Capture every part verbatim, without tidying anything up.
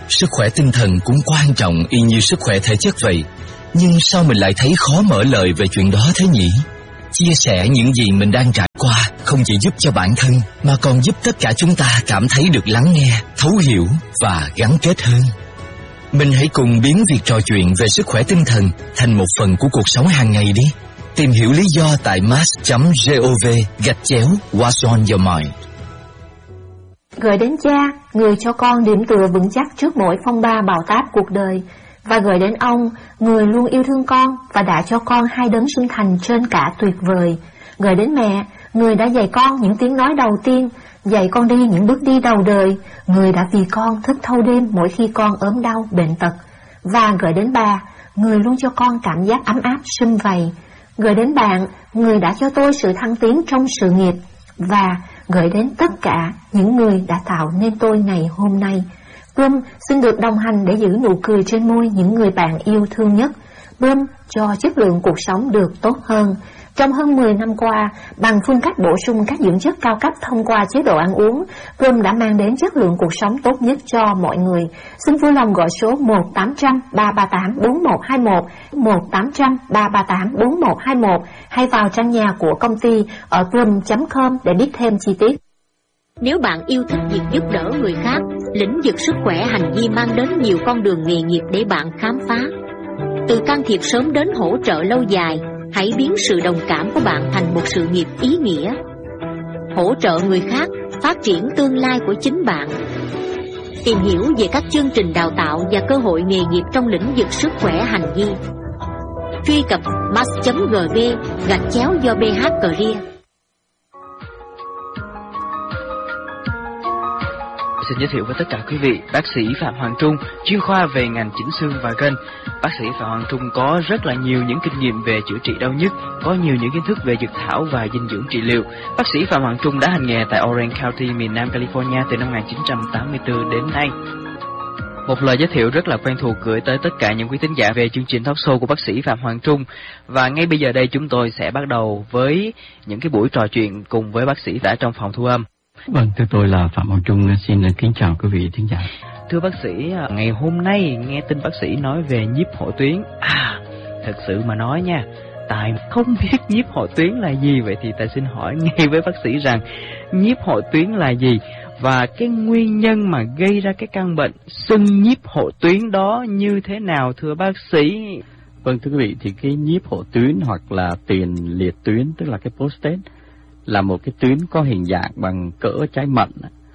sức khỏe tinh thần cũng quan trọng y như sức khỏe thể chất vậy. Nhưng sao mình lại thấy khó mở lời về chuyện đó thế nhỉ? Chia sẻ những gì mình đang trải qua không chỉ giúp cho bản thân mà còn giúp tất cả chúng ta cảm thấy được lắng nghe, thấu hiểu và gắn kết hơn. Mình hãy cùng biến việc trò chuyện về sức khỏe tinh thần thành một phần của cuộc sống hàng ngày đi. Tìm hiểu lý do tại mass chấm gov gạch chéo What's on your mind. Gửi đến cha, người cho con điểm tựa vững chắc trước mỗi phong ba bão táp cuộc đời. Và gửi đến ông, người luôn yêu thương con và đã cho con hai đấng sinh thành trên cả tuyệt vời. Gửi đến mẹ, người đã dạy con những tiếng nói đầu tiên, dạy con đi những bước đi đầu đời, người đã vì con thức thâu đêm mỗi khi con ốm đau, bệnh tật. Và gửi đến bà, người luôn cho con cảm giác ấm áp, sum vầy. Gửi đến bạn, người đã cho tôi sự thăng tiến trong sự nghiệp. Và gửi đến tất cả những người đã tạo nên tôi ngày hôm nay. Plum xin được đồng hành để giữ nụ cười trên môi những người bạn yêu thương nhất. Plum cho chất lượng cuộc sống được tốt hơn. Trong hơn mười năm qua, bằng phương cách bổ sung các dưỡng chất cao cấp thông qua chế độ ăn uống, Plum đã mang đến chất lượng cuộc sống tốt nhất cho mọi người. Xin vui lòng gọi số một tám trăm ba ba tám bốn một hai một, một tám trăm ba ba tám bốn một hai một hay vào trang nhà của công ty ở plum chấm com để biết thêm chi tiết. Nếu bạn yêu thích việc giúp đỡ người khác, lĩnh vực sức khỏe hành vi mang đến nhiều con đường nghề nghiệp để bạn khám phá. Từ can thiệp sớm đến hỗ trợ lâu dài, hãy biến sự đồng cảm của bạn thành một sự nghiệp ý nghĩa. Hỗ trợ người khác, phát triển tương lai của chính bạn. Tìm hiểu về các chương trình đào tạo và cơ hội nghề nghiệp trong lĩnh vực sức khỏe hành vi. Truy cập mass chấm gov gạch chéo do bê hát Career. Xin giới thiệu với tất cả quý vị, bác sĩ Phạm Hoàng Trung, chuyên khoa về ngành chỉnh xương và gân. Bác sĩ Phạm Hoàng Trung có rất là nhiều những kinh nghiệm về chữa trị đau nhức, có nhiều những kiến thức về dược thảo và dinh dưỡng trị liệu. Bác sĩ Phạm Hoàng Trung đã hành nghề tại Orange County, miền Nam California từ năm một nghìn chín trăm tám mươi tư đến nay. Một lời giới thiệu rất là quen thuộc gửi tới tất cả những quý thính giả về chương trình talk show của bác sĩ Phạm Hoàng Trung. Và ngay bây giờ đây chúng tôi sẽ bắt đầu với những cái buổi trò chuyện cùng với bác sĩ đã trong phòng thu âm. Vâng, thưa tôi là Phạm Hoàng Trung, xin kính chào quý vị thính giả. Thưa bác sĩ, ngày hôm nay nghe tin bác sĩ nói về nhiếp hội tuyến. À, thật sự mà nói nha, Tài không biết nhiếp hội tuyến là gì. Vậy thì Tài xin hỏi ngay với bác sĩ rằng nhiếp hội tuyến là gì và cái nguyên nhân mà gây ra cái căn bệnh sưng nhiếp hội tuyến đó như thế nào thưa bác sĩ? Vâng, thưa quý vị, thì cái nhiếp hội tuyến hoặc là tiền liệt tuyến, tức là cái prostate, là một cái tuyến có hình dạng bằng cỡ trái mận.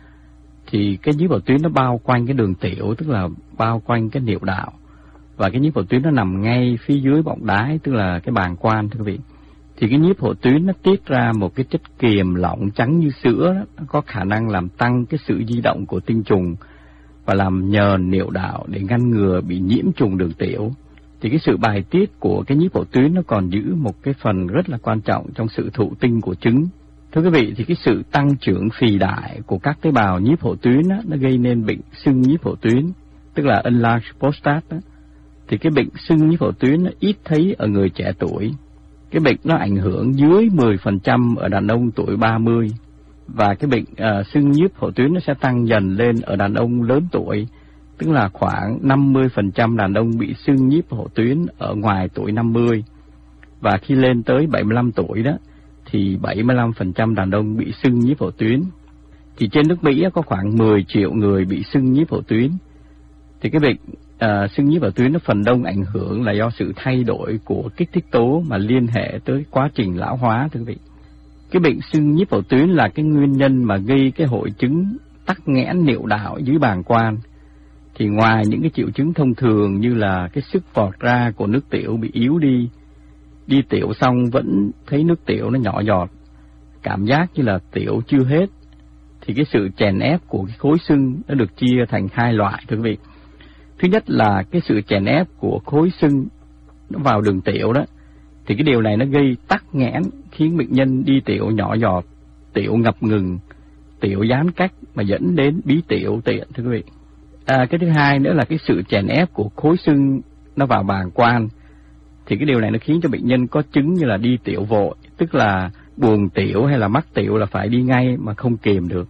Thì cái nhiếp hội tuyến nó bao quanh cái đường tiểu, tức là bao quanh cái niệu đạo. Và cái nhiếp hội tuyến nó nằm ngay phía dưới bọng đái, tức là cái bàng quang, thưa quý vị. Thì cái nhiếp hội tuyến nó tiết ra một cái chất kiềm lỏng trắng như sữa đó, nó có khả năng làm tăng cái sự di động của tinh trùng và làm nhờn niệu đạo để ngăn ngừa bị nhiễm trùng đường tiểu. Thì cái sự bài tiết của cái nhiếp hội tuyến nó còn giữ một cái phần rất là quan trọng trong sự thụ tinh của trứng. Thưa quý vị, thì cái sự tăng trưởng phì đại của các tế bào nhiếp hội tuyến á, nó gây nên bệnh sưng nhiếp hội tuyến, tức là enlarged prostate á. Thì cái bệnh sưng nhiếp hội tuyến nó ít thấy ở người trẻ tuổi. Cái bệnh nó ảnh hưởng dưới mười phần trăm ở đàn ông tuổi ba mươi. Và cái bệnh uh, sưng nhiếp hội tuyến nó sẽ tăng dần lên ở đàn ông lớn tuổi, tức là khoảng năm mươi phần trăm đàn ông bị sưng nhiếp hội tuyến ở ngoài tuổi năm mươi. Và khi lên tới bảy mươi lăm tuổi đó, thì bảy mươi lăm phần trăm đàn ông bị sưng nhiếp hội tuyến. Thì trên nước Mỹ có khoảng mười triệu người bị sưng nhiếp hội tuyến. Thì cái bệnh uh, sưng nhiếp hội tuyến nó phần đông ảnh hưởng là do sự thay đổi của kích thích tố mà liên hệ tới quá trình lão hóa, thưa quý vị. Cái bệnh sưng nhiếp hội tuyến là cái nguyên nhân mà gây cái hội chứng tắc nghẽn niệu đạo dưới bàng quang. Thì ngoài những cái triệu chứng thông thường như là cái sức vọt ra của nước tiểu bị yếu đi, đi tiểu xong vẫn thấy nước tiểu nó nhỏ giọt, cảm giác như là tiểu chưa hết, thì cái sự chèn ép của cái khối sưng nó được chia thành hai loại, thưa quý vị. Thứ nhất là cái sự chèn ép của khối sưng nó vào đường tiểu đó, thì cái điều này nó gây tắc nghẽn, khiến bệnh nhân đi tiểu nhỏ giọt, tiểu ngập ngừng, tiểu giãn cách mà dẫn đến bí tiểu tiện, thưa quý vị. À, cái thứ hai nữa là cái sự chèn ép của khối sưng nó vào bàng quang, thì cái điều này nó khiến cho bệnh nhân có chứng như là đi tiểu vội, tức là buồn tiểu hay là mắc tiểu là phải đi ngay mà không kìm được.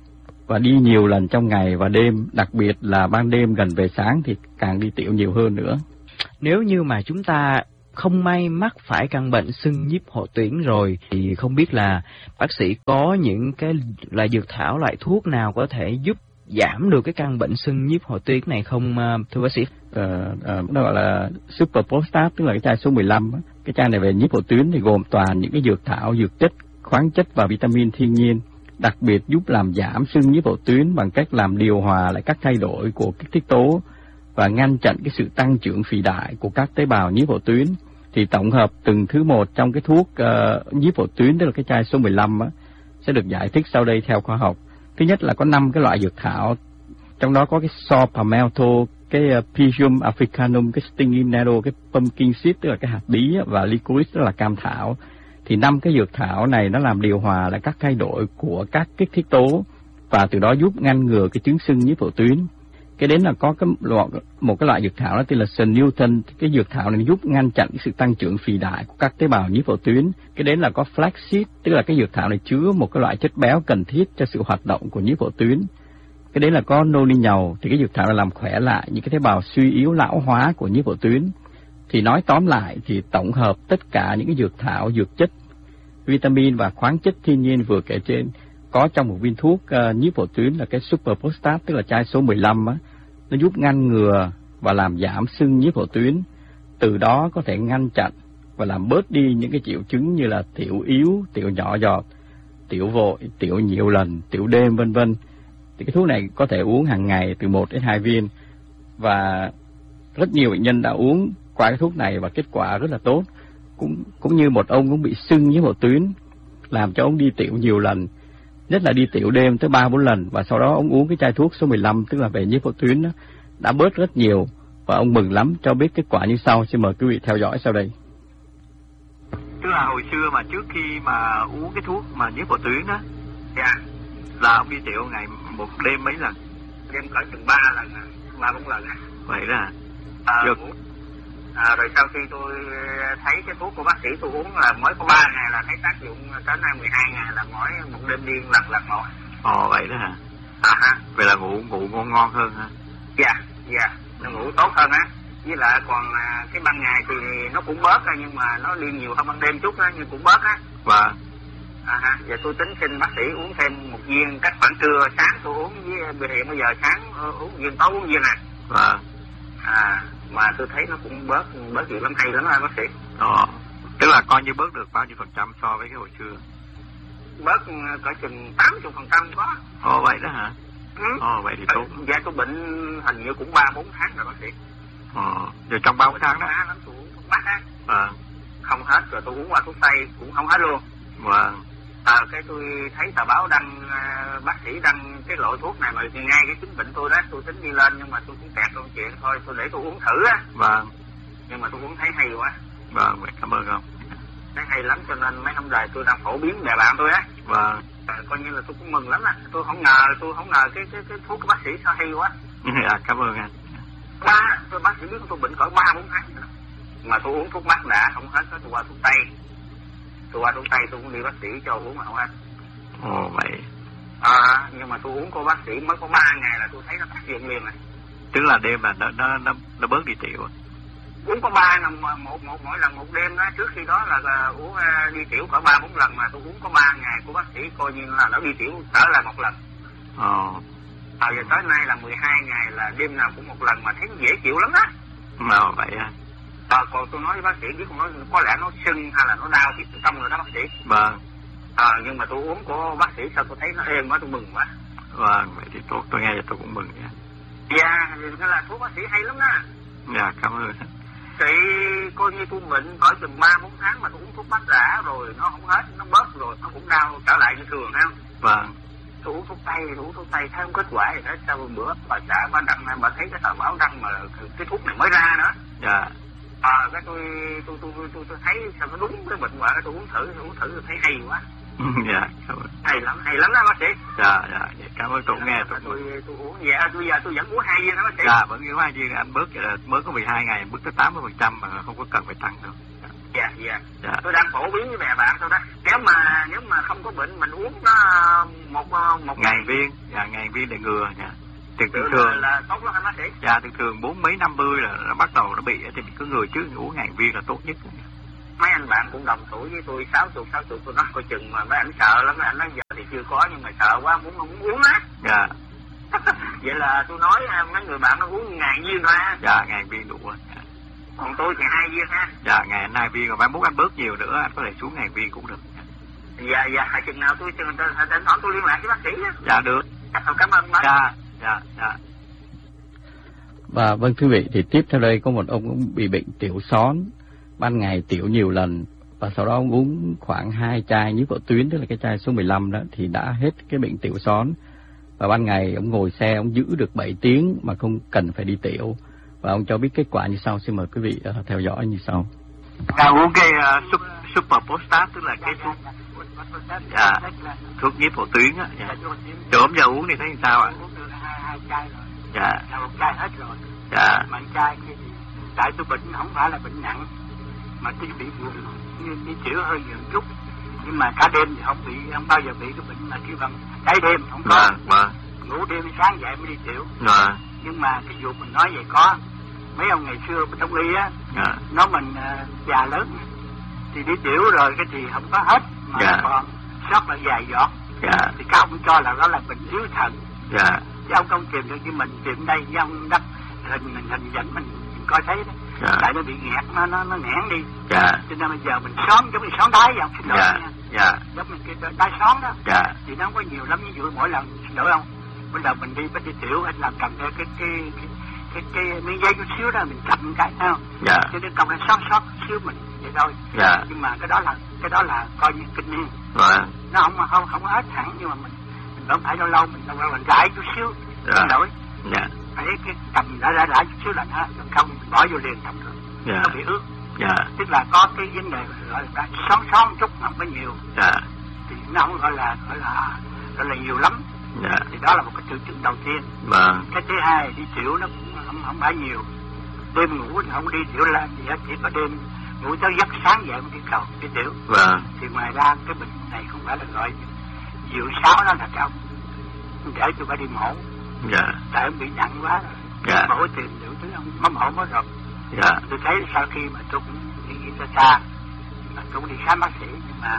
và đi nhiều lần trong ngày và đêm, đặc biệt là ban đêm gần về sáng thì càng đi tiểu nhiều hơn nữa. Nếu như mà chúng ta không may mắc phải căn bệnh sưng nhiếp hộ tuyến rồi thì không biết là bác sĩ có những cái loại dược thảo, loại thuốc nào có thể giúp giảm được cái căn bệnh sưng nhiếp hộ tuyến này không thưa bác sĩ? Ờ, ờ, nó gọi là Super Prostat, tức là cái chai số mười lăm. Cái chai này về nhiếp hộ tuyến thì gồm toàn những cái dược thảo, dược chất, khoáng chất và vitamin thiên nhiên, đặc biệt giúp làm giảm sưng nhiếp hộ tuyến bằng cách làm điều hòa lại các thay đổi của kích thích tố và ngăn chặn cái sự tăng trưởng phì đại của các tế bào nhiếp hộ tuyến. Thì tổng hợp từng thứ một trong cái thuốc uh, nhiếp hộ tuyến, tức là cái chai số mười lăm á, sẽ được giải thích sau đây theo khoa học. Thứ nhất là có năm cái loại dược thảo, trong đó có cái Saw Palmetto, cái uh, Pythium Africanum, cái Stinging Nettle, cái Pumpkin Seed tức là cái hạt bí và Licorice tức là cam thảo. Thì năm cái dược thảo này nó làm điều hòa lại các thay đổi của các kích thích tố và từ đó giúp ngăn ngừa cái chứng sưng nhiếp hộ tuyến. Cái đến là có cái loại, một cái loại dược thảo đó tên là Snuton. Cái dược thảo này giúp ngăn chặn cái sự tăng trưởng phì đại của các tế bào nhiếp hộ tuyến. Cái đến là có Flaxseed, tức là cái dược thảo này chứa một cái loại chất béo cần thiết cho sự hoạt động của nhiếp hộ tuyến. Cái đấy là có noni nhầu, thì cái dược thảo này làm khỏe lại những cái tế bào suy yếu lão hóa của nhiếp hộ tuyến. Thì nói tóm lại thì tổng hợp tất cả những cái dược thảo, dược chất, vitamin và khoáng chất thiên nhiên vừa kể trên có trong một viên thuốc uh, nhiếp hộ tuyến là cái Super Prostat, tức là chai số mười lăm á, nó giúp ngăn ngừa và làm giảm sưng nhiếp hộ tuyến, từ đó có thể ngăn chặn và làm bớt đi những cái triệu chứng như là tiểu yếu, tiểu nhỏ giọt, tiểu vội, tiểu nhiều lần, tiểu đêm vân vân. Thì cái thuốc này có thể uống hàng ngày từ một đến hai viên và rất nhiều bệnh nhân đã uống qua cái thuốc này và kết quả rất là tốt. Cũng cũng như một ông cũng bị sưng nhiếp hộ tuyến, làm cho ông đi tiểu nhiều lần, nhất là đi tiểu đêm tới ba bốn lần, và sau đó ông uống cái chai thuốc số mười lăm tức là về nhiếp hộ tuyến đó, đã bớt rất nhiều và ông mừng lắm, cho biết kết quả như sau. Xin mời quý vị theo dõi sau đây. Tức là hồi xưa mà trước khi mà uống cái thuốc mà nhiếp hộ tuyến đó, dạ, là ông đi tiểu ngày một đêm mấy lần? Đêm cỡ chừng ba lần, ba bốn lần. Vậy đó. À, được. À, rồi sau khi tôi thấy cái thuốc của bác sĩ tôi uống là mới có ba ngày là thấy tác dụng, tới nay mười hai ngày là mỗi một đêm điên lần lần một. Ồ vậy đó hả? À ha. Vậy là ngủ ngủ ngon ngon hơn hả? Dạ, dạ, nó ngủ tốt hơn á. Với lại còn cái ban ngày thì nó cũng bớt ra, nhưng mà nó đi nhiều hơn ban đêm chút á, nhưng cũng bớt á. Vâng. À ha, giờ tôi tính xin bác sĩ uống thêm một viên cách khoảng trưa, sáng tôi uống với hiện bây giờ sáng uống viên, tối uống viên này. Vâng. À, mà tôi thấy nó cũng bớt bớt nhiều lắm, hay lắm á bác sĩ. Ờ, tức là coi như bớt được bao nhiêu phần trăm so với cái hồi xưa? Bớt cỡ chừng tám mươi phần trăm có. Ồ vậy đó hả? Ừ. Ồ vậy thì tốt. Dạ tôi bệnh hình như cũng ba bốn tháng rồi bác sĩ. Ờ, rồi trong ba bốn tháng đó lắm tôi uống thuốc bắc á. Ờ. Không hết, rồi tôi uống qua thuốc tây cũng không hết luôn. Vâng. À, cái tôi thấy tờ báo đăng, bác sĩ đăng cái loại thuốc này mà ngay cái chứng bệnh tôi đó, tôi tính đi lên nhưng mà tôi cũng kẹt câu chuyện thôi, tôi để tôi uống thử á. Vâng. Nhưng mà tôi uống thấy hay quá. Vâng, cảm ơn không. Thấy hay lắm cho nên mấy năm rồi tôi đang phổ biến bè bạn tôi á. Vâng. À, coi như là tôi cũng mừng lắm á, tôi không ngờ, tôi không ngờ cái cái cái thuốc của bác sĩ sao hay quá. À, cảm ơn anh. Ba, tôi bác sĩ biết tôi bệnh cỡ ba bốn tháng rồi. Mà tôi uống thuốc bắc đã không hết, tôi qua thuốc tây. Tôi qua thuốc tây tôi cũng đi bác sĩ cho uống mà không hết. Ồ vậy. À, nhưng mà tôi uống cô bác sĩ mới có ba ngày là tôi thấy nó tác dụng liền rồi. Tức là đêm là nó nó nó, nó bớt đi tiểu. Uống có ba lần một một mỗi lần một đêm đó, trước khi đó là, là uống uh, đi tiểu cỡ ba bốn lần, mà tôi uống có ba ngày của bác sĩ coi như là nó đi tiểu trở lại một lần. Ồ. À, giờ tới nay là mười hai ngày là đêm nào cũng một lần mà thấy dễ chịu lắm á. Mà vậy à. À, còn tôi nói với bác sĩ biết không, nói có lẽ nó sưng hay là nó đau thì xong rồi đó bác sĩ. Vâng. À, nhưng mà tôi uống của bác sĩ sao tôi thấy nó êm quá, tôi mừng quá. Vâng, vậy thì tốt, tôi nghe vậy tôi cũng mừng nha. Dạ, thế là thuốc bác sĩ hay lắm đó. Dạ, cảm ơn. Thì coi như tôi bệnh cỡ chừng ba bốn tháng mà tôi uống thuốc bắc đã rồi nó không hết, nó bớt rồi nó cũng đau trở lại như thường không? Vâng. Tôi uống thuốc tây, tôi uống thuốc tây thấy không kết quả gì đó, sau bữa bà xã bà đăng bà thấy cái tờ báo đăng mà cái thuốc này mới ra nữa. Dạ. À, cái tôi tôi tôi tôi tôi, tôi thấy sao nó đúng cái bệnh quả, tôi uống thử, tôi uống thử tôi thấy hay quá. Dạ, cảm ơn. Hay lắm, hay lắm đó bác sĩ. Dạ, dạ, cảm ơn tôi nghe tôi. Tôi tôi uống dạ, tôi giờ tôi vẫn uống hai viên đó bác sĩ. Dạ, vẫn uống hai viên, anh bớt là mới có mười hai ngày, bớt tới tám mươi phần trăm mà không có cần phải tăng đâu. Dạ. Dạ, dạ. Dạ. Tôi đang phổ biến với mẹ bạn tôi đó. Nếu mà nếu mà không có bệnh mình uống nó một một ngàn viên, dạ ngàn viên để ngừa. Dạ. Thường thường, thường là, là tốt lắm hả bác sĩ? Dạ thường thường bốn mấy năm mươi là nó bắt đầu nó bị thì mình cứ ngừa trước uống ngàn viên là tốt nhất. Mấy anh bạn cũng đồng tuổi với tôi, sáu chục sáu chục tôi nói coi chừng mà mấy anh sợ lắm, mấy anh nói giờ thì chưa có nhưng mà sợ quá muốn muốn uống á. Dạ. Vậy là tôi nói mấy người bạn nó uống ngàn viên thôi á. Dạ ngàn viên đủ rồi. Dạ. Còn tôi thì hai viên ha. Dạ ngàn hai viên, rồi mai mốt anh bớt nhiều nữa anh có thể xuống ngàn viên cũng được. Dạ dạ, hãy chừng nào tôi chừng thỉnh thoảng tôi liên lạc với bác sĩ á. Dạ được. Cảm ơn bác. Dạ dạ dạ. Và vâng thưa quý vị, thì tiếp theo đây có một ông cũng bị bệnh tiểu xón, ban ngày tiểu nhiều lần và sau đó ông uống khoảng hai chai nhíp bổ tuyến, tức là cái chai số mười lăm đó thì đã hết cái bệnh tiểu xón. Và ban ngày ông ngồi xe ông giữ được bảy tiếng mà không cần phải đi tiểu. Và ông cho biết kết quả như sau, xin mời quý vị uh, theo dõi như sau. Dạ, uống cái uh, Super Postat, tức là cái thuốc dạ, thuốc nhíp bổ tuyến á. Dạ. Từ hôm giờ uống thì thấy sao ạ? Uống được hai, hai chai rồi. Dạ. Dạ, một chai hết rồi. Dạ. Mà chai thì tại tôi bệnh không phải là bệnh nặng mà tôi bị buồn, đi chịu hơi nhiều chút, nhưng mà cả đêm thì không bị, không bao giờ bị cái bệnh mà kêu bằng đáy đêm không có. Dạ, dạ. Ngủ đêm sáng dậy mới đi chịu. Dạ. Nhưng mà cái vụ mình nói vậy có mấy ông ngày xưa bên trong y á, dạ. Nó mình uh, già lớn thì đi tiểu rồi cái thì không có hết mà dạ. Còn sót lại vài giọt. Dạ. Thì các ông cho là đó là bệnh yếu thận. Dạ. Chứ ông không tìm được như mình tìm đây với ông đắp hình mình hình dẫn mình, mình coi thấy đó. Dạ. Tại nó bị nghẹt, nó nó nó nghẽn đi. Dạ. Cho nên bây giờ mình xón giống như xón đáy vậy, xin lỗi nha. Dạ. Giống như cái đáy xón đó. Dạ. Thì nó không có nhiều lắm, ví dụ mỗi lần xin lỗi không. Bây giờ mình đi bắt đi tiểu anh làm cầm theo cái cái cái cái, cái miếng giấy chút xíu đó mình cầm cái thấy không? Dạ. Cho nên cầm cái xót xót xíu mình vậy thôi. Dạ. Nhưng mà cái đó là cái đó là coi như kinh niên. Dạ. Nó không không không hết hẳn nhưng mà mình mình vẫn phải lâu lâu mình lâu lâu mình rải chút xíu. Dạ. Xin lỗi. Dạ. Phải cái cầm đã đã đã chút xíu lạnh ha, không mình bỏ vô liền cầm rồi. Dạ. Nó bị ướt. Dạ. Tức là có cái vấn đề gọi là xón xón chút không có nhiều. Dạ. Thì nó không gọi là gọi là gọi là nhiều lắm. Dạ. Thì đó là một cái triệu chứng đầu tiên. Vâng. Cái thứ hai đi tiểu nó cũng không không phải nhiều. Đêm ngủ thì không đi tiểu là gì hết, chỉ có đêm ngủ tới giấc sáng dậy mới đi cầu đi tiểu. Vâng. Thì ngoài ra cái bệnh này không phải là gọi diệu sáu, nó là cái ông để tôi phải đi mổ. Dạ. Tại ông bị nặng quá rồi. Dạ. Mổ tìm đủ thứ ông mới mổ mới rồi. Dạ. Tôi thấy sau khi mà tôi cũng đi xa xa mà tôi cũng đi khám bác sĩ, nhưng mà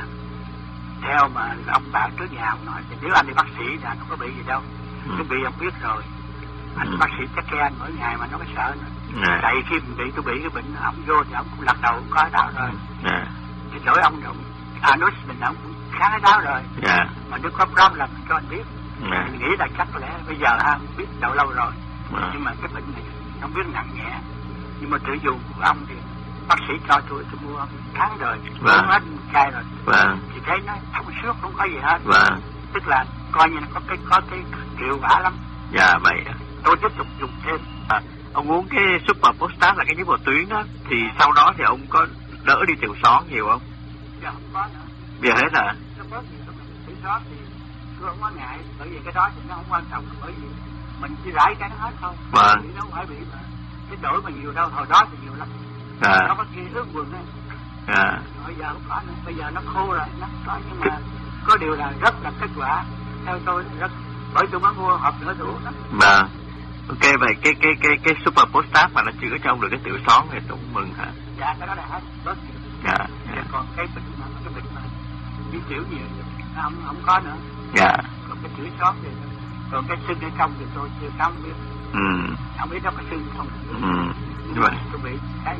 theo mà ông bạn trước nhà ông nói thì nếu anh đi bác sĩ thì anh không có bị gì đâu. Ừ. Tôi bị ông biết rồi. Anh ừ. Bác sĩ chắc khe anh mỗi ngày mà nó có sợ nữa. À. Tại khi mình bị tôi bị cái bệnh ông vô thì ông cũng lật đầu cũng có đau rồi. À. Thì lỗi ông rồi. Anus mình ông cũng khá cái đau rồi. À. Mà nếu có problem là mình cho anh biết. À. Mình nghĩ là chắc có lẽ bây giờ ha biết đầu lâu rồi. À. Nhưng mà cái bệnh này không biết nặng nhẹ. Nhưng mà tự dùng của ông thì bác sĩ cho tôi tôi mua tháng rồi, uống hết một chai rồi. Vâng. Thì thấy nó thông suốt không có gì hết. Vâng. Tức là coi như nó có cái có cái hiệu quả lắm. Dạ vậy. Tôi tiếp tục dùng thêm. À, ông uống cái Super Postat là cái nhíp bổ tuyến đó, thì sau đó thì ông có đỡ đi tiểu xón nhiều không? Dạ không có nữa. Bây giờ hết hả? Nó bớt đi tiểu xón thì tôi không có ngại, bởi vì cái đó thì nó không quan trọng, bởi vì mình chỉ rải cái nó hết thôi. Vâng. Thì nó không phải bị mà cái đổi mà nhiều đâu, hồi đó thì nhiều lắm. À. Nó có kia ướt quần á. À. Bây giờ không có nữa, bây giờ nó khô rồi, nó không có, nhưng mà có điều là rất là kết quả theo tôi rất, bởi tôi mới mua hộp nữa đủ đó. Vâng. Ok, vậy cái cái cái cái Super Postat mà nó chữa cho ông được cái tiểu xón thì tôi cũng mừng hả? Dạ, cái đó là hết bớt nhiều. Dạ. Dạ. Còn cái bệnh mà cái bệnh mà đi tiểu nhiều nó không không có nữa. Dạ. Còn cái tiểu xón thì còn cái sưng ở trong thì tôi chưa không biết. Ừ. Không biết nó có sưng không. Ừ. Nhưng mà tôi bị cái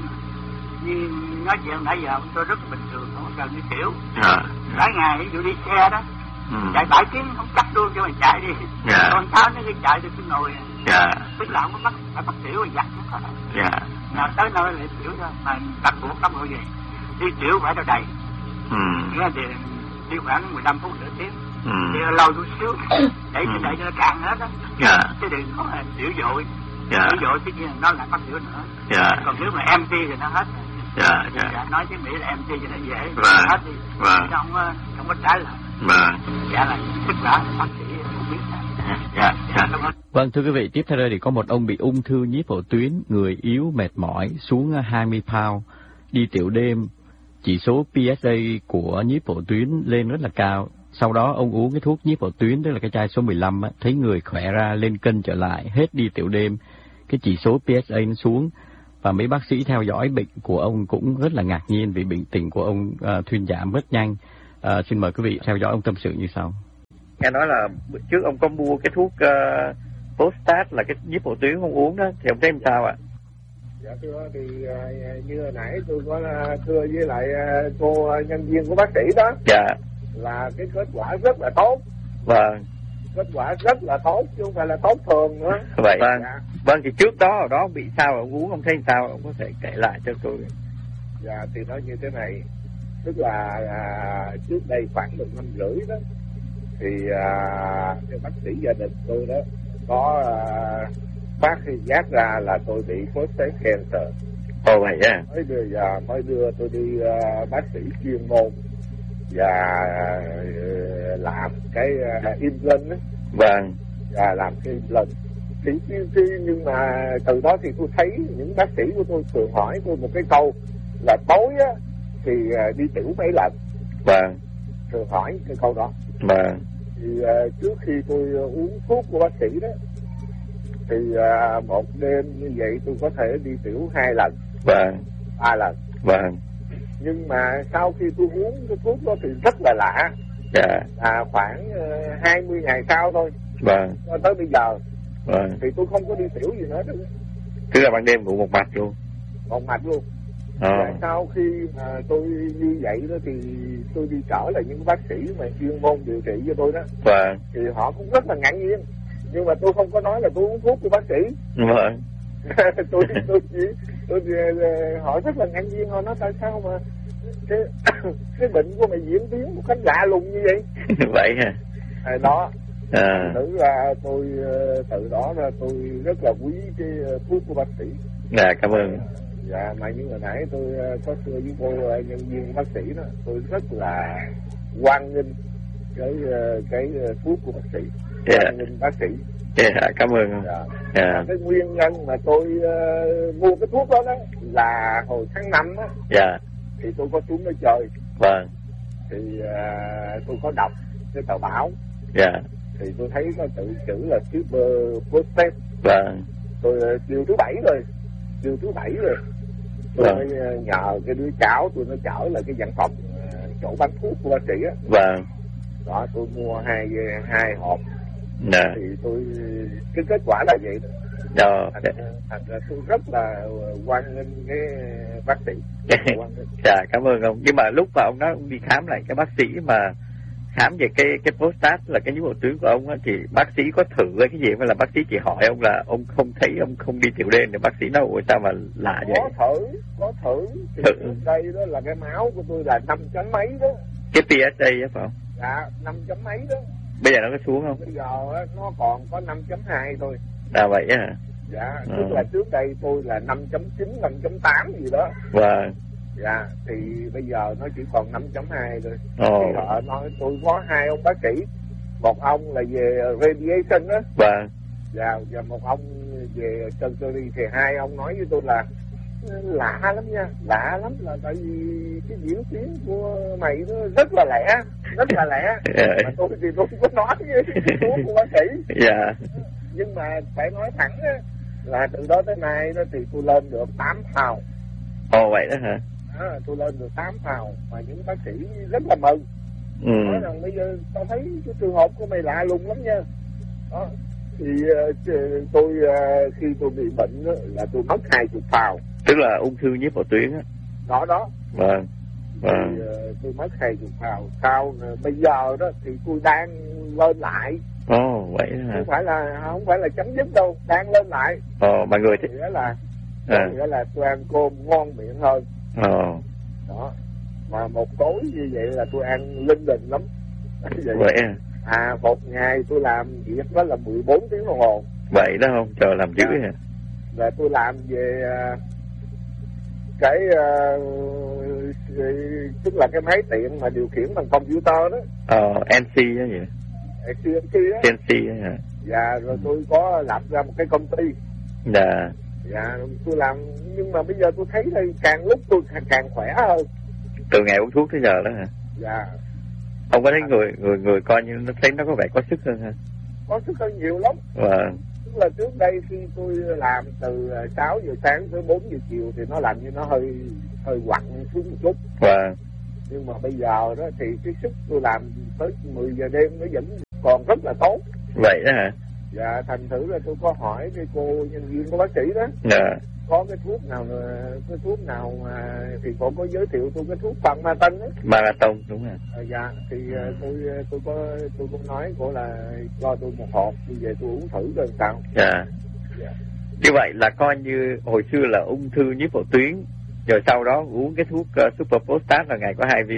như nói chuyện nãy giờ tôi rất là bình thường, không cần đi tiểu. Dạ. Cả ngày ví dụ đi xe đó. Ừ. Chạy bảy tiếng không chắc luôn cho mình chạy đi. Dạ. Còn sao nó đi chạy được cái ngồi. Dạ. Tức là không có bắt phải bắt tiểu rồi giặt nó có. Dạ. Nào tới nơi lại tiểu thôi, mà đặt buộc lắm rồi vậy. Đi tiểu phải đâu đầy. Ừ. Nghĩa thì đi khoảng mười lăm phút nửa tiếng. Ừ. Đi lâu chút xíu để cho để cho nó cạn hết á. Dạ. Chứ đừng có tiểu dội. Dạ. Tiểu dội tất nhiên nó lại bắt tiểu nữa. Dạ. Còn nếu mà empty thì nó hết. Dạ. Dạ. Dạ. Nói tiếng Mỹ là empty cho nó dễ. Vâng. Hết đi. Vâng. Nó không không có trái lại. Vâng. Dạ là tức là bác sĩ không biết. Dạ. Dạ. Vâng, thưa quý vị, tiếp theo đây thì có một ông bị ung thư nhíp bổ tuyến, người yếu mệt mỏi, xuống hai mươi pound, đi tiểu đêm chỉ số pê ét a của nhíp phổ tuyến lên rất là cao. Sau đó ông uống cái thuốc nhíp phổ tuyến, tức là cái chai số mười lăm á, thấy người khỏe ra, lên cân trở lại, hết đi tiểu đêm, cái chỉ số pê ét a nó xuống. Và mấy bác sĩ theo dõi bệnh của ông cũng rất là ngạc nhiên vì bệnh tình của ông uh, thuyên giảm rất nhanh. Uh, xin mời quý vị theo dõi ông tâm sự như sau. Nghe nói là trước ông có mua cái thuốc uh, Postat là cái nhíp phổ tuyến không uống đó, thì ông thấy làm sao ạ? Dạ thưa, thì uh, như hồi nãy tôi có uh, thưa với lại uh, cô nhân viên của bác sĩ đó. Dạ. Là cái kết quả rất là tốt. Vâng. Kết quả rất là tốt chứ không phải là tốt thường nữa. Vậy. Vâng. Dạ. Vâng, thì trước đó ở đó ông bị sao, ông uống ông thấy sao, ông có thể kể lại cho tôi. Dạ thì nói như thế này, tức là à, trước đây khoảng một năm rưỡi đó thì à, cái bác sĩ gia đình tôi đó có à, phát giác ra là tôi bị prostate cancer. Ồ vậy à? Mới đưa giờ mới đưa tôi đi uh, bác sĩ chuyên môn và uh, làm cái uh, implant đó. Vâng. Và làm cái implant. Thì, thì, thì nhưng mà từ đó thì tôi thấy những bác sĩ của tôi thường hỏi tôi một cái câu là tối á thì uh, đi tiểu mấy lần. Vâng. Thường hỏi cái câu đó. Vâng. Thì uh, trước khi tôi uh, uống thuốc của bác sĩ đó thì uh, một đêm như vậy tôi có thể đi tiểu hai lần. Vâng. Ba lần. Vâng. Nhưng mà sau khi tôi uống cái thuốc đó thì rất là lạ. Dạ. À, khoảng uh, hai mươi ngày sau thôi. Vâng. Cho tới bây giờ. Vâng. Thì tôi không có đi tiểu gì nữa đâu. Cứ là ban đêm ngủ một mạch luôn. Một mạch luôn. Ờ. Và sau khi mà tôi như vậy đó thì tôi đi trở lại những bác sĩ mà chuyên môn điều trị cho tôi đó. Vâng. Thì họ cũng rất là ngạc nhiên. Nhưng mà tôi không có nói là tôi uống thuốc của bác sĩ. Vâng. tôi tôi chỉ tôi, tôi họ rất là ngạc nhiên, họ nói tại sao mà cái cái bệnh của mày diễn biến một cách lạ lùng như vậy. Vậy hả? À, đó. À. Tự là tôi từ đó ra tôi rất là quý cái thuốc của bác sĩ. Dạ cảm ơn. Dạ mà như hồi nãy tôi có thưa với cô nhân viên bác sĩ đó, tôi rất là hoan nghênh cái cái thuốc của bác sĩ. Dạ. Hoan nghênh bác sĩ. Dạ cảm ơn. Dạ. Dạ. Cái nguyên nhân mà tôi uh, mua cái thuốc đó đó là hồi tháng năm á. Dạ. Thì tôi có xuống đó chơi. Vâng. Thì uh, tôi có đọc cái tờ báo. Dạ. Thì tôi thấy có tự chữ là Super Prostate. Vâng. Tôi uh, chiều thứ bảy rồi. Chiều thứ bảy rồi. Tôi Vâng. mới uh, nhờ cái đứa cháu tôi nó chở lại cái văn phòng uh, chỗ bán thuốc của bác sĩ á. Vâng. Đó tôi mua hai hai hộp. Dạ. Thì tôi cái kết quả là vậy đó. Đó. Thành, thành ra tôi rất là hoan nghênh cái bác sĩ. Dạ cảm ơn ông. Nhưng mà lúc mà ông nói ông đi khám lại cái bác sĩ mà khám về cái cái prostat là cái nhíp phổ tuyến của ông á, thì bác sĩ có thử cái gì hay là bác sĩ chỉ hỏi ông là ông không thấy ông không đi tiểu đêm, thì bác sĩ nói ủa sao mà lạ vậy? Có thử, có thử. Thì thử. Đây đó là cái máu của tôi là năm chấm mấy đó. Cái pê ét a á phải không? Dạ năm chấm mấy đó. Bây giờ nó có xuống không? Bây giờ nó còn có năm chấm hai thôi. À vậy hả? Dạ, ừ. tức là trước đây tôi là năm chấm chín, năm chấm tám gì đó. Vâng. Dạ, thì bây giờ nó chỉ còn năm chấm hai thôi. Ồ. Thì họ nói tôi có hai ông bác sĩ. Một ông là về radiation đó. Vâng. Dạ, và một ông về surgery. Thì hai ông nói với tôi là lạ lắm nha, lạ lắm là tại vì cái diễn tiến của mày nó rất là lẻ, rất là lẻ. Mà tôi thì tôi không có nói với cái thuốc của bác sĩ. Dạ. Nhưng mà phải nói thẳng á, là từ đó tới nay đó thì tôi lên được tám pound. Ồ vậy đó hả? Đó, tôi lên được tám pound mà những bác sĩ rất là mừng. Ừ. Nói rằng bây giờ tao thấy cái trường hợp của mày lạ lùng lắm nha. Đó. Thì uh, tôi uh, khi tôi bị bệnh đó, là tôi mất hai chục pound. Tức là ung thư nhíp phổ tuyến á. Đó đó. Vâng. Vâng. Thì uh, tôi mất hai chục pound. Sau uh, bây giờ đó thì tôi đang lên lại. Ồ oh, vậy đó hả? Không phải là không phải là chấm dứt đâu, đang lên lại. Ồ oh, mọi người thì nghĩa là à. nghĩa là tôi ăn cơm ngon miệng hơn. Ồ. Oh. Đó. Mà một tối như vậy là tôi ăn linh đình lắm. Vậy, vậy à? À một ngày tôi làm việc đó là mười bốn tiếng đồng hồ. Vậy đó không? Chờ làm dữ hả? Là tôi làm về uh, cái uh, tức là cái máy tiện mà điều khiển bằng computer đó. Ờ, en xê đó vậy. xê en xê đó. xê en xê đó hả? Dạ, rồi tôi có lập ra một cái công ty. Dạ. Dạ, tôi làm, nhưng mà bây giờ tôi thấy là càng lúc tôi càng, càng khỏe hơn. Từ ngày uống thuốc tới giờ đó hả? Dạ. Ông có thấy người người người coi như nó thấy nó có vẻ có sức hơn hả? Có sức hơn nhiều lắm. Vâng. Tức là trước đây khi tôi làm từ sáu giờ sáng tới bốn giờ chiều thì nó làm như nó hơi hơi quặn xuống một chút. Vâng. Nhưng mà bây giờ đó thì cái sức tôi làm tới mười giờ đêm nó vẫn còn rất là tốt. Vậy đó hả? Dạ, thành thử là tôi có hỏi cái cô nhân viên của bác sĩ đó. Dạ. Có cái thuốc nào cái thuốc nào mà thì cô có giới thiệu tôi cái thuốc Pharmaton đó. Marathon đúng rồi. À, dạ thì tôi tôi có tôi có nói cô là cho tôi một hộp, tôi về tôi uống thử coi sao. Dạ. Dạ. Như vậy là coi như hồi xưa là ung thư nhiếp phổ tuyến, rồi sau đó uống cái thuốc uh, Superpostat là ngày có hai viên.